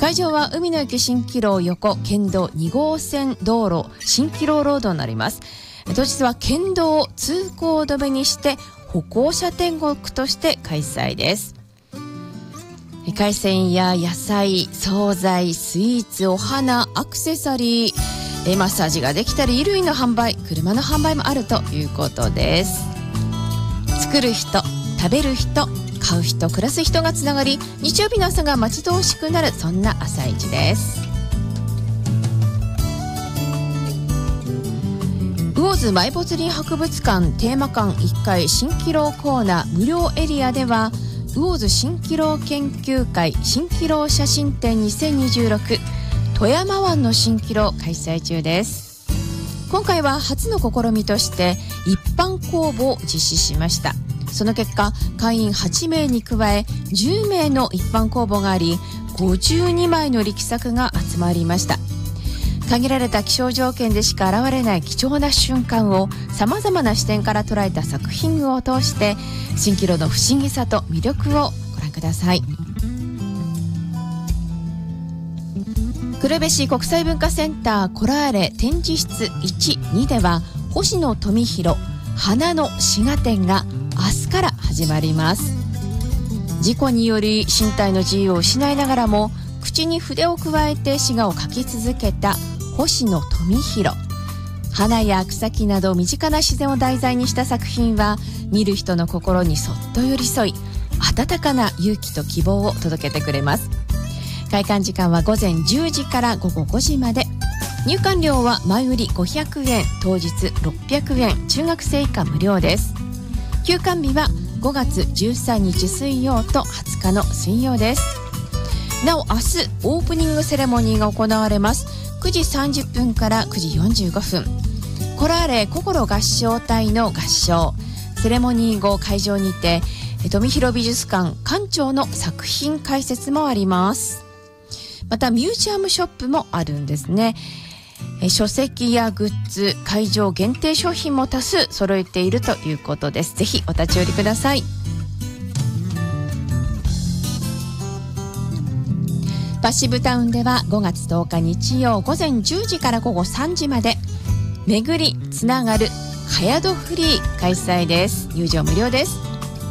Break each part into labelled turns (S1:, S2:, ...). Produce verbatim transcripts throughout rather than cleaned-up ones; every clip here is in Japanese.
S1: 会場は海の駅蜃気楼横県道に号線道路蜃気楼ロードになります。当日は県道を通行止めにして歩行者天国として開催です。海鮮や野菜、惣菜、スイーツ、お花、アクセサリー、マッサージができたり衣類の販売、車の販売もあるということです。作る人、食べる人、買う人、暮らす人がつながり、日曜日の朝が待ち遠しくなる、そんな朝市です。魚津埋没林博物館テーマ館いっかい蜃気楼コーナー無料エリアでは、魚津蜃気楼研究会蜃気楼写真展にせんにじゅうろく富山湾の蜃気楼開催中です。今回は初の試みとして一般公募を実施しました。その結果、会員はちめいに加えじゅうめいの一般公募があり、ごじゅうにまいの力作が集まりました。限られた気象条件でしか現れない貴重な瞬間をさまざまな視点から捉えた作品を通して蜃気楼の不思議さと魅力をご覧ください。黒部市国際文化センターコラーレ展示室いち、にでは星野富弘花の詩画展が明日から始まります。事故により身体の自由を失いながらも口に筆を加えて詩画を描き続けた星野富弘。花や草木など身近な自然を題材にした作品は見る人の心にそっと寄り添い、温かな勇気と希望を届けてくれます。開館時間はごぜんじゅうじからごごごじまで。入館料は前売りごひゃくえん、当日ろっぴゃくえん、中学生以下無料です。休館日はごがつじゅうさんにち水曜とはつかの水曜です。なお明日オープニングセレモニーが行われます。くじさんじゅっぷんからくじよんじゅうごふん、コラーレ心合唱隊の合唱。セレモニー後、会場にて富弘美術館館長の作品解説もあります。またミュージアムショップもあるんですね。書籍やグッズ、会場限定商品も多数揃えているということです。ぜひお立ち寄りください。パッシブタウンではごがつとおか日曜ごぜんじゅうじからごごさんじまで巡りつながるハヤドフリー開催です。入場無料です。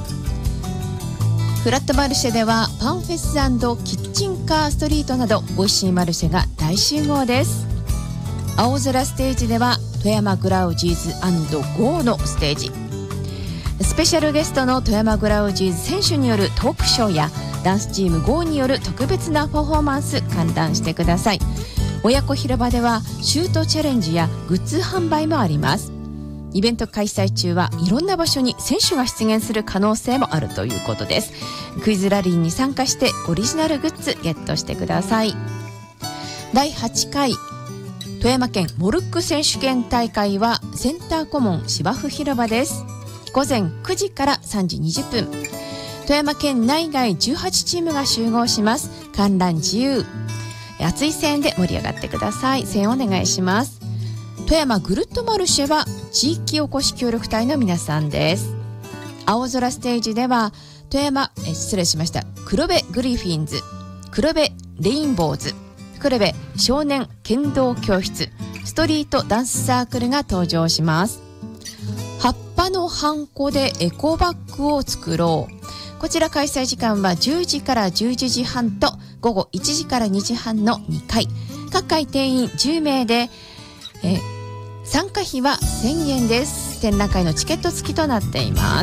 S1: フラットマルシェではパンフェス&キッチンカーストリートなど美味しいマルシェが大集合です。青空ステージでは富山グラウジーズ&ゴーのステージ。スペシャルゲストの富山グラウジーズ選手によるトークショーやダンスチームゴーによる特別なパフォーマンス観覧してください。親子広場ではシュートチャレンジやグッズ販売もあります。イベント開催中はいろんな場所に選手が出現する可能性もあるということです。クイズラリーに参加してオリジナルグッズゲットしてください。だいはちかい富山県モルック選手権大会はセンターコモン芝生広場です。ごぜんくじからさんじにじゅっぷん、富山県内外じゅうはちチームが集合します。観覧自由、熱い声援で盛り上がってください。声援お願いします。富山ぐるっとマルシェは地域おこし協力隊の皆さんです。青空ステージでは富山え失礼しました黒部グリフィンズ、黒部レインボーズ、黒部少年剣道教室、ストリートダンスサークルが登場します。葉っぱのハンコでエコバッグを作ろう。こちら開催時間はじゅうじからじゅういちじはんとごごいちじからにじはんのにかい。各回定員じゅうめいでえ参加費はせんえんです。展覧会のチケット付きとなっています。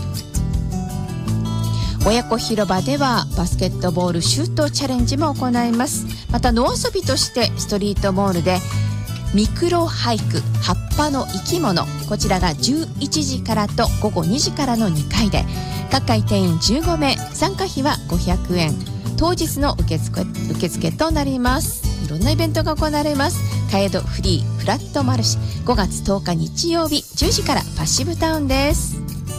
S1: 親子広場ではバスケットボールシュートチャレンジも行います。また野遊びとしてストリートモールでミクロ俳句葉っぱの生き物、こちらがじゅういちじからとごごにじからのにかいで各回定員じゅうごめい、参加費はごひゃくえん、当日の受付、受付となります。いろんなイベントが行われます。カエドフリーフラットマルシェごがつとおか日曜日じゅうじからパッシブタウンです。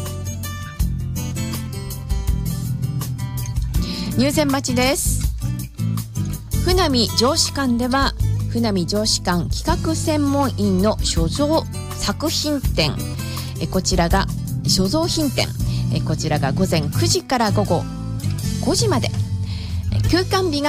S1: 入善町です。船見城址館では船見城址館企画専門員の所蔵作品展、えこちらが所蔵品展、えこちらがごぜんくじからごごごじまで。休館日が